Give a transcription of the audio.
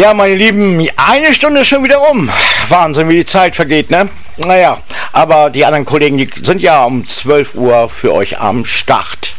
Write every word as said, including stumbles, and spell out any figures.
Ja, meine Lieben, eine Stunde ist schon wieder rum. Wahnsinn, wie die Zeit vergeht, ne? Naja, aber die anderen Kollegen, die sind ja um zwölf Uhr für euch am Start.